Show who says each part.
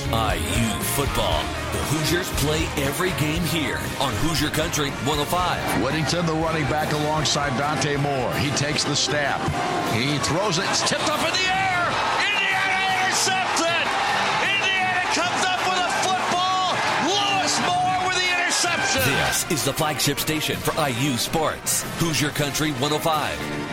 Speaker 1: IU football. The Hoosiers play every game here on Hoosier Country 105.
Speaker 2: Whittington, the running back alongside Dante Moore. He takes the snap. He throws it. It's tipped up in the air. Indiana intercepted. Indiana comes up with a football. Lewis Moore with the interception.
Speaker 1: This is the flagship station for IU sports. Hoosier Country 105.